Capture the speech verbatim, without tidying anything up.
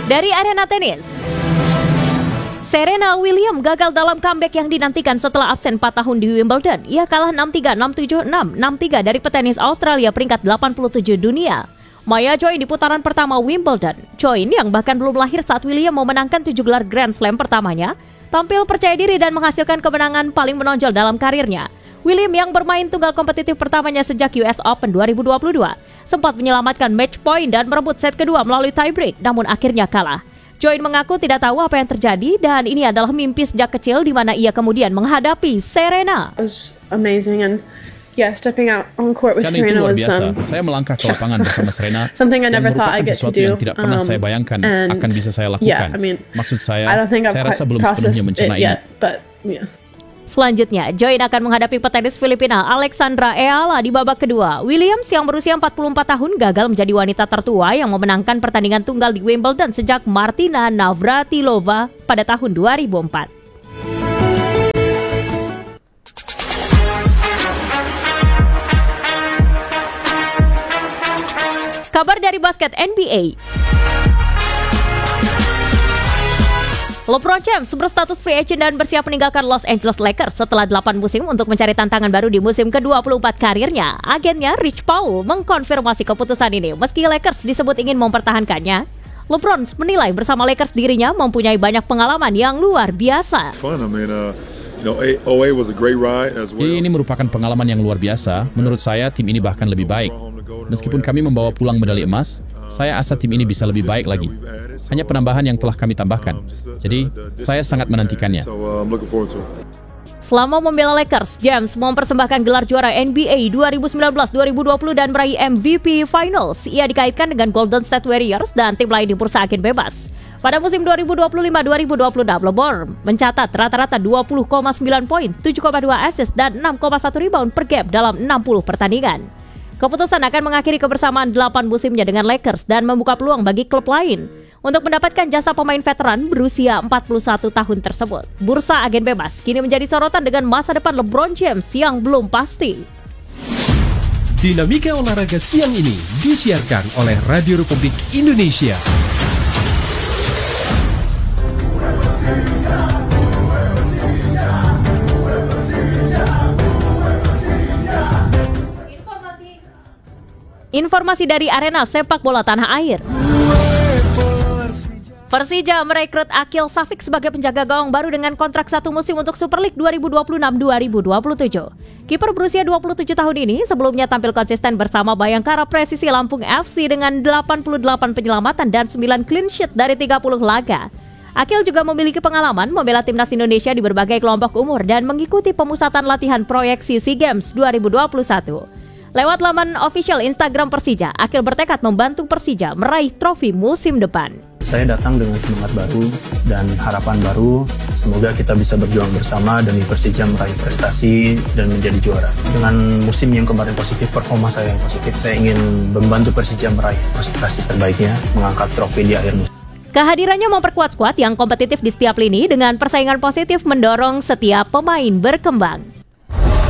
Dari arena tenis, Serena Williams gagal dalam comeback yang dinantikan setelah absen empat tahun di Wimbledon. Ia kalah enam tiga, enam tujuh, enam, enam tiga dari petenis Australia peringkat delapan puluh tujuh dunia, Maya Join, di putaran pertama Wimbledon. Join, yang bahkan belum lahir saat Williams memenangkan tujuh gelar Grand Slam pertamanya, tampil percaya diri dan menghasilkan kemenangan paling menonjol dalam karirnya. Williams, yang bermain tunggal kompetitif pertamanya sejak U S Open dua ribu dua puluh dua, sempat menyelamatkan match point dan merebut set kedua melalui tiebreak, namun akhirnya kalah. Join mengaku tidak tahu apa yang terjadi dan ini adalah mimpi sejak kecil di mana ia kemudian menghadapi Serena. It was amazing and yeah, stepping out on court with Karena Serena itu luar was biasa. um, Saya melangkah ke lapangan bersama Serena something I yang never thought merupakan I'd get to sesuatu do. yang tidak pernah Um, saya bayangkan and akan bisa saya lakukan. yeah, I mean, Maksud saya, I don't think I've saya rasa quite belum sepenuhnya processed it mencerna yet, ini. but yeah. Selanjutnya, Join akan menghadapi petenis Filipina Alexandra Eala di babak kedua. Williams, yang berusia empat puluh empat tahun, gagal menjadi wanita tertua yang memenangkan pertandingan tunggal di Wimbledon sejak Martina Navratilova pada tahun dua ribu empat. Kabar dari basket N B A. LeBron James berstatus free agent dan bersiap meninggalkan Los Angeles Lakers setelah delapan musim untuk mencari tantangan baru di musim ke dua puluh empat karirnya. Agennya Rich Paul mengkonfirmasi keputusan ini meski Lakers disebut ingin mempertahankannya. LeBron menilai bersama Lakers dirinya mempunyai banyak pengalaman yang luar biasa. Fun. I mean, uh, you know, O A was a great ride as well. Ini merupakan pengalaman yang luar biasa. Menurut saya, tim ini bahkan lebih baik. Meskipun kami membawa pulang medali emas, saya asa tim ini bisa lebih baik lagi. Hanya penambahan yang telah kami tambahkan. Jadi, saya sangat menantikannya. Selama membela Lakers, James mempersembahkan gelar juara N B A dua ribu sembilan belas dua ribu dua puluh dan meraih M V P Finals. Ia dikaitkan dengan Golden State Warriors dan tim lain di bursa agen bebas. Pada musim dua ribu dua puluh lima dua ribu dua puluh enam, LeBron mencatat rata-rata dua puluh koma sembilan poin, tujuh koma dua assist, dan enam koma satu rebound per game dalam enam puluh pertandingan. Keputusan akan mengakhiri kebersamaan delapan musimnya dengan Lakers dan membuka peluang bagi klub lain untuk mendapatkan jasa pemain veteran berusia empat puluh satu tahun tersebut. Bursa agen bebas kini menjadi sorotan dengan masa depan LeBron James yang belum pasti. Dinamika olahraga siang ini disiarkan oleh Radio Republik Indonesia. Informasi dari arena sepak bola tanah air. Persija merekrut Akil Safik sebagai penjaga gawang baru dengan kontrak satu musim untuk Super League dua ribu dua puluh enam dua ribu dua puluh tujuh. Kiper berusia dua puluh tujuh tahun ini sebelumnya tampil konsisten bersama Bayangkara Presisi Lampung F C dengan delapan puluh delapan penyelamatan dan sembilan clean sheet dari tiga puluh laga. Akil juga memiliki pengalaman membela timnas Indonesia di berbagai kelompok umur dan mengikuti pemusatan latihan proyeksi SEA Games dua ribu dua puluh satu. Lewat laman official Instagram Persija, Akil bertekad membantu Persija meraih trofi musim depan. Saya datang dengan semangat baru dan harapan baru. Semoga kita bisa berjuang bersama demi Persija meraih prestasi dan menjadi juara. Dengan musim yang kemarin positif, performa saya yang positif, saya ingin membantu Persija meraih prestasi terbaiknya, mengangkat trofi di akhir musim. Kehadirannya memperkuat skuad yang kompetitif di setiap lini dengan persaingan positif mendorong setiap pemain berkembang.